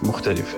مختلفة.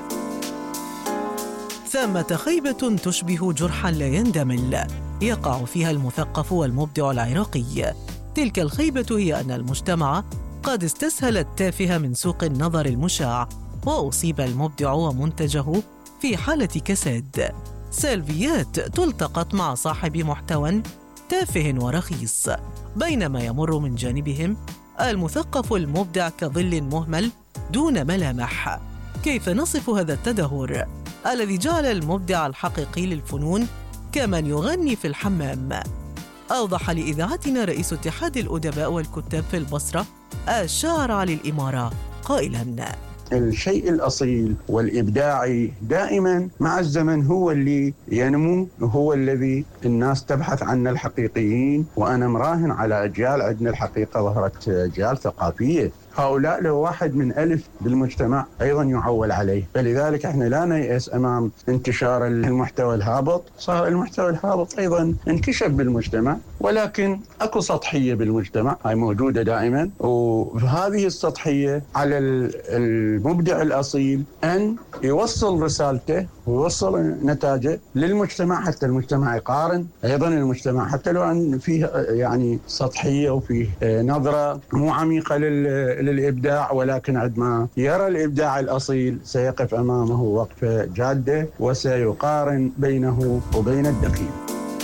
ثمة خيبة تشبه جرحا لا يندمل يقع فيها المثقف والمبدع العراقي. تلك الخيبة هي أن المجتمع قد استسهل التافه من سوق النظر المشاع، وأصيب المبدع ومنتجه في حالة كساد. سيلفيات تلتقط مع صاحب محتوى تافه ورخيص، بينما يمر من جانبهم المثقف المبدع كظل مهمل دون ملامح. كيف نصف هذا التدهور الذي جعل المبدع الحقيقي للفنون كمن يغني في الحمام؟ أوضح لإذاعتنا رئيس اتحاد الأدباء والكتاب في البصرة الشاعر علي الإمارة قائلاً: الشيء الأصيل والإبداعي دائما مع الزمن هو اللي ينمو، هو الذي الناس تبحث عنه الحقيقيين. وأنا مراهن على أجيال، عندنا الحقيقة ظهرت أجيال ثقافية، هؤلاء له واحد من ألف بالمجتمع أيضا يعول عليه. فلذلك احنا لا نيأس أمام انتشار المحتوى الهابط. صار المحتوى الهابط أيضا انكشف بالمجتمع، ولكن أكو سطحية بالمجتمع هاي موجودة دائما، وهذه السطحية على المبدع الأصيل أن يوصل رسالته ويوصل نتاجه للمجتمع، حتى المجتمع يقارن. أيضا المجتمع حتى لو أن فيه يعني سطحية وفيه نظرة مو عميقة للإبداع، ولكن عندما يرى الإبداع الأصيل سيقف أمامه وقفة جادة وسيقارن بينه وبين الدقيق.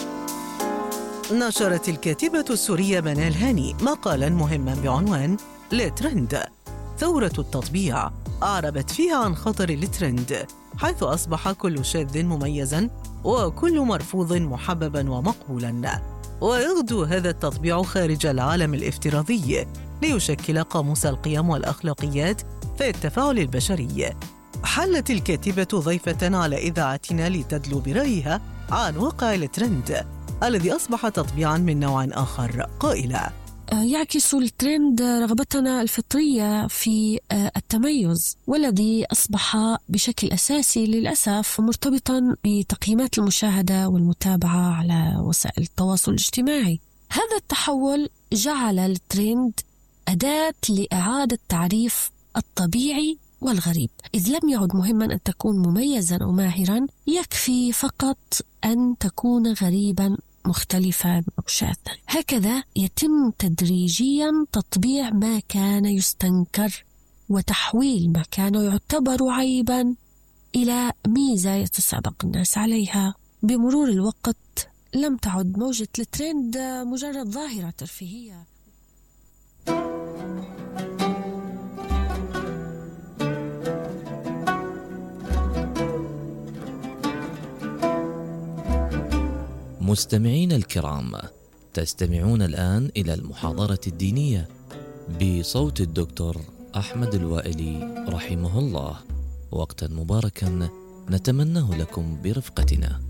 نشرت الكاتبة السورية منال هاني مقالاً مهماً بعنوان الترند ثورة التطبيع، أعربت فيها عن خطر الترند، حيث أصبح كل شاذ مميزاً وكل مرفوض محبباً ومقبولاً، ويغدو هذا التطبيع خارج العالم الافتراضي ليشكل قاموس القيم والأخلاقيات في التفاعل البشري. حلت الكاتبة ضيفة على إذاعتنا لتدلو برأيها عن واقع الترند الذي أصبح تطبيعاً من نوع آخر، قائلة: يعكس الترند رغبتنا الفطرية في التميز، والذي أصبح بشكل أساسي للأسف مرتبطاً بتقييمات المشاهدة والمتابعة على وسائل التواصل الاجتماعي. هذا التحول جعل الترند أداة لإعادة تعريف الطبيعي والغريب، إذ لم يعد مهما أن تكون مميزاً أو ماهراً، يكفي فقط أن تكون غريباً مختلفاً أو شاذاً. هكذا يتم تدريجياً تطبيع ما كان يستنكر وتحويل ما كان يعتبر عيباً إلى ميزة يتسابق الناس عليها. بمرور الوقت لم تعد موجة الترند مجرد ظاهرة ترفيهية. مستمعين الكرام، تستمعون الآن إلى المحاضرة الدينية بصوت الدكتور أحمد الوائلي رحمه الله. وقتا مباركا نتمناه لكم برفقتنا.